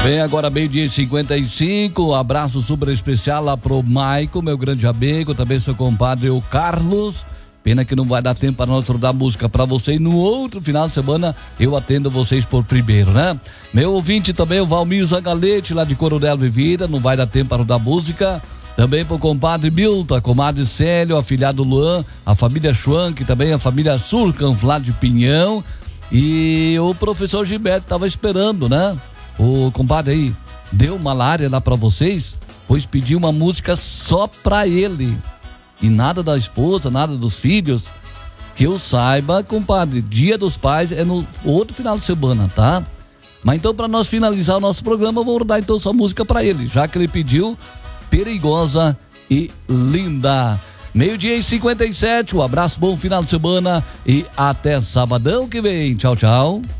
Bem, agora meio-dia e 55, abraço super especial lá pro Maico, meu grande amigo, também seu compadre, o Carlos. Pena que não vai dar tempo para nós rodar música para você e no outro final de semana eu atendo vocês por primeiro, né? Meu ouvinte também, o Valmir Zagalete, lá de Coronel Vivida, não vai dar tempo para rodar música. Também pro compadre Milton, a comadre Célio, a afilhado Luan, a família Schwank, também a família Surcan, lá de Pinhão. E o professor Gilberto tava esperando, né? O compadre aí deu malária lá pra vocês, pois pediu uma música só pra ele. E nada da esposa, nada dos filhos. Que eu saiba, compadre, Dia dos Pais é no outro final de semana, tá? Mas então, pra nós finalizar o nosso programa, eu vou dar então sua música pra ele, já que ele pediu Perigosa e Linda. Meio-dia e 57, um abraço, bom final de semana e até sabadão que vem. Tchau, tchau.